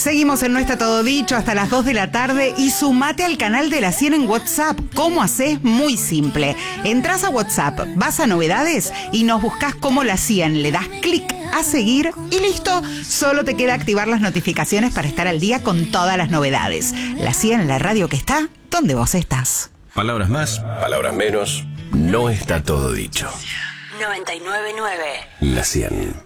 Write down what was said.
Seguimos en No Está Todo Dicho hasta las 2 de la tarde y sumate al canal de La 100 en WhatsApp. ¿Cómo hacés? Muy simple. Entrás a WhatsApp, vas a novedades y nos buscás como La 100. Le das clic a seguir y listo. Solo te queda activar las notificaciones para estar al día con todas las novedades. La 100, la radio que está donde vos estás. Palabras más, palabras menos. No está todo dicho. 99.9 La 100.